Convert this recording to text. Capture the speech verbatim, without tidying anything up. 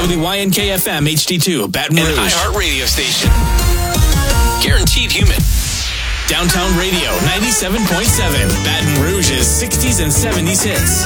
W Y N K F M H D two, Baton Rouge. An iHeart radio station. Guaranteed human. Downtown Radio ninety-seven point seven, Baton Rouge's sixties and seventies hits.